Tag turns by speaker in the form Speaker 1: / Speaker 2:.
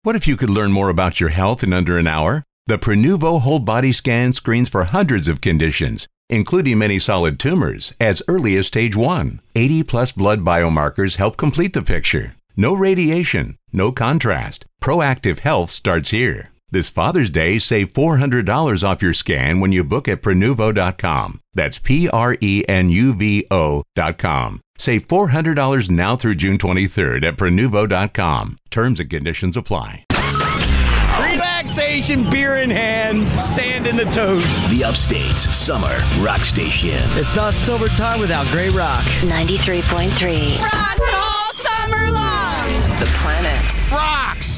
Speaker 1: What if you could learn more about your health in under an hour? The Prenuvo Whole Body Scan screens for hundreds of conditions, including many solid tumors, as early as stage 1. 80-plus blood biomarkers help complete the picture. No radiation, no contrast. Proactive health starts here. This Father's Day, save $400 off your scan when you book at Prenuvo.com. That's Prenuvo.com. Save $400 now through June 23rd at Prenuvo.com. Terms and conditions apply.
Speaker 2: Relaxation, beer in hand, sand in the toes.
Speaker 3: The Upstate's Summer Rock Station.
Speaker 4: It's not summertime without great rock.
Speaker 5: 93.3.
Speaker 6: Rocks all summer long.
Speaker 5: The Planet.
Speaker 2: Rocks.